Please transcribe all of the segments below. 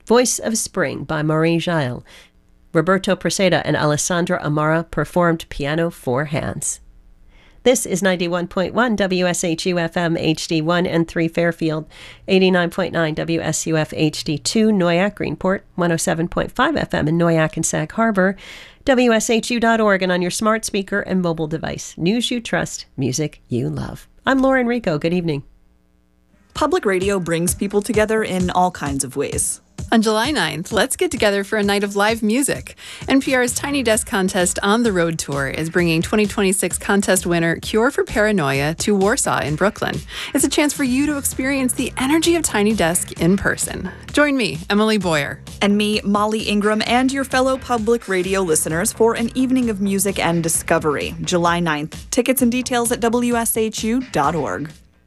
Voice of Spring by Marie Jael. Roberto Preseda and Alessandra Amara performed Piano for Hands. This is 91.1 WSHU FM HD1 and 3 Fairfield, 89.9 WSUF HD2 Noyak Greenport, 107.5 FM in Noyak and Sag Harbor, WSHU.org, and on your smart speaker and mobile device. News you trust, music you love. I'm Lauren Rico. Good evening. Public radio brings people together in all kinds of ways. On July 9th, let's get together for a night of live music. NPR's Tiny Desk Contest On the Road Tour is bringing 2026 contest winner Cure for Paranoia to Warsaw in Brooklyn. It's a chance for you to experience the energy of Tiny Desk in person. Join me, Emily Boyer. And me, Molly Ingram, and your fellow public radio listeners for an evening of music and discovery, July 9th. Tickets and details at WSHU.org.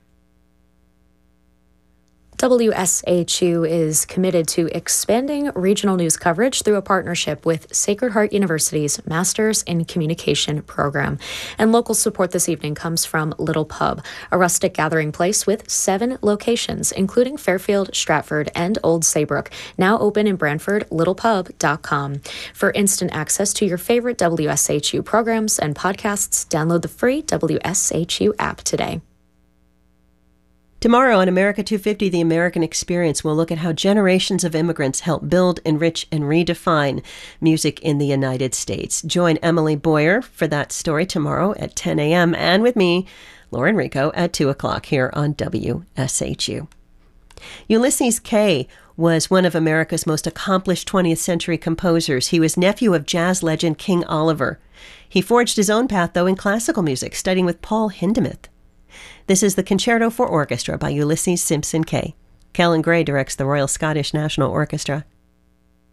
WSHU is committed to expanding regional news coverage through a partnership with Sacred Heart University's Masters in Communication program. And local support this evening comes from Little Pub, a rustic gathering place with 7 locations, including Fairfield, Stratford, and Old Saybrook, now open in Brantford, littlepub.com. For instant access to your favorite WSHU programs and podcasts, download the free WSHU app today. Tomorrow on America 250, The American Experience, we'll look at how generations of immigrants help build, enrich, and redefine music in the United States. Join Emily Boyer for that story tomorrow at 10 a.m. and with me, Lauren Rico, at 2 o'clock here on WSHU. Ulysses Kay was one of America's most accomplished 20th century composers. He was nephew of jazz legend King Oliver. He forged his own path, though, in classical music, studying with Paul Hindemith. This is the Concerto for Orchestra by Ulysses Simpson Kay. Kellen Gray directs the Royal Scottish National Orchestra.